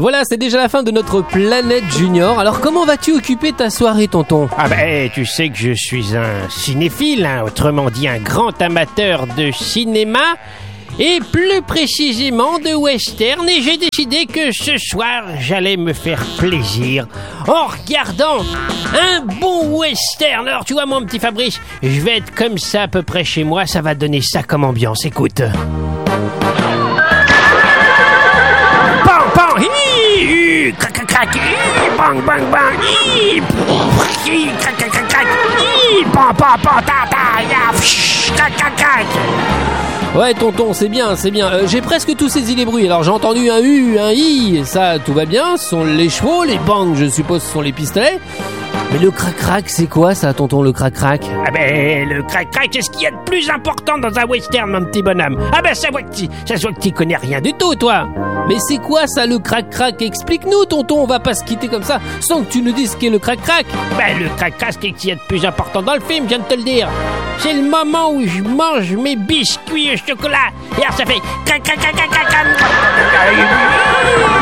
Voilà, c'est déjà la fin de notre Planète Junior. Alors comment vas-tu occuper ta soirée, tonton? Ah ben, tu sais que je suis un cinéphile, hein, autrement dit un grand amateur de cinéma, et plus précisément de western, et j'ai décidé que ce soir, j'allais me faire plaisir en regardant un bon western. Alors tu vois mon petit Fabrice, je vais être comme ça à peu près chez moi, ça va donner ça comme ambiance, écoute. Crac crac crac, bang bang bang, crac crac crac crac, pan pan pan ta ta, crac crac crac. Ouais, tonton, c'est bien. J'ai presque tous saisi les bruits. Alors j'ai entendu un U, un I, ça, tout va bien. Ce sont les chevaux, les bangs, je suppose, ce sont les pistolets. Mais le crac-crac, c'est quoi ça, tonton, le crac-crac? Ah ben, le crac-crac, c'est ce qu'il y a de plus important dans un western, mon petit bonhomme. Ah ben, ça se voit que t'y connais rien du tout, toi. Mais c'est quoi ça, le crac-crac? Explique-nous, tonton, on va pas se quitter comme ça sans que tu nous dises ce qu'est le crac-crac. Ben, le crac-crac, c'est ce qu'il y a de plus important dans le film, je viens de te le dire. C'est le moment où je mange mes biscuits au chocolat. Et alors ça fait crac-crac-crac-crac-crac.